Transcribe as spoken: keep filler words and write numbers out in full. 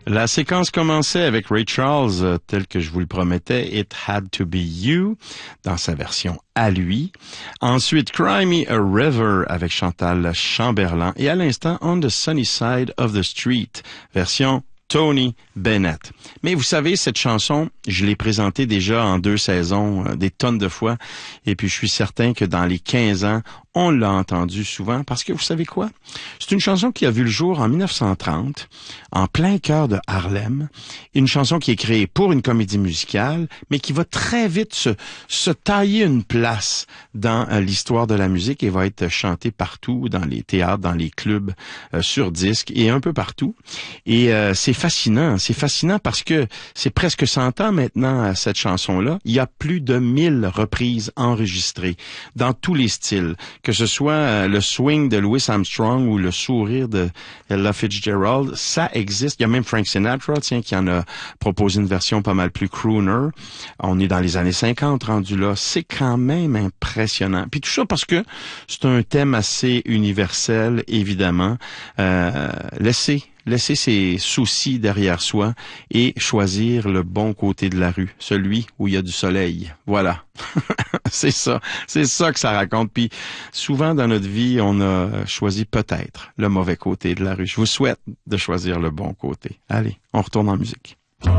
La séquence commençait avec Ray Charles, euh, tel que je vous le promettais, It Had to Be You, dans sa version à lui. Ensuite, Cry Me a River avec Chantal Chamberlain. Et à l'instant, On the Sunny Side of the Street, version Tony Bennett. Mais vous savez, cette chanson, je l'ai présentée déjà en deux saisons, euh, des tonnes de fois. Et puis, je suis certain que dans les quinze ans, on l'a entendue souvent parce que vous savez quoi? C'est une chanson qui a vu le jour en mille neuf cent trente, en plein cœur de Harlem. Une chanson qui est créée pour une comédie musicale, mais qui va très vite se, se tailler une place dans euh, l'histoire de la musique et va être chantée partout, dans les théâtres, dans les clubs, euh, sur disque et un peu partout. Et euh, c'est fascinant, c'est fascinant parce que c'est presque cent ans maintenant, cette chanson-là. Il y a plus de mille reprises enregistrées dans tous les styles, que ce soit le swing de Louis Armstrong ou le sourire de Ella Fitzgerald, ça existe. Il y a même Frank Sinatra, tiens, qui en a proposé une version pas mal plus crooner. On est dans les années cinquante rendu là. C'est quand même impressionnant. Puis tout ça parce que c'est un thème assez universel, évidemment. Euh, laissez Laisser ses soucis derrière soi et choisir le bon côté de la rue, celui où il y a du soleil. Voilà. C'est ça. C'est ça que ça raconte. Puis souvent dans notre vie, on a choisi peut-être le mauvais côté de la rue. Je vous souhaite de choisir le bon côté. Allez, on retourne en musique.